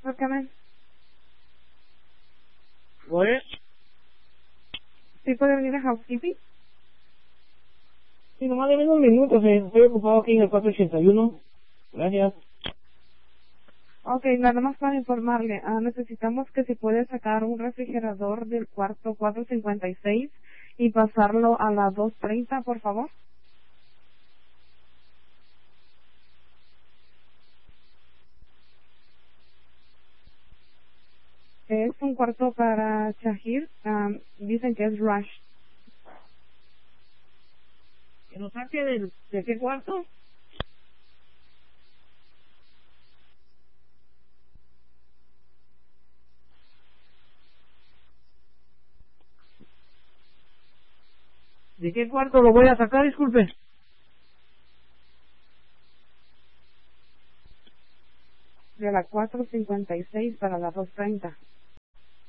Acá, Oye, ¿sí puede venir a housekeeping? si nomás deben unos minutos, estoy ocupado aquí en el 481. Gracias. Ok, nada más para informarle, necesitamos que se puede sacar un refrigerador del cuarto 456 y pasarlo a la 230, por favor. Es un cuarto para Shahir, dicen que es rush. ¿Que nos saque de qué cuarto? ¿De qué cuarto lo voy a sacar, disculpe? De la 456 para la 230.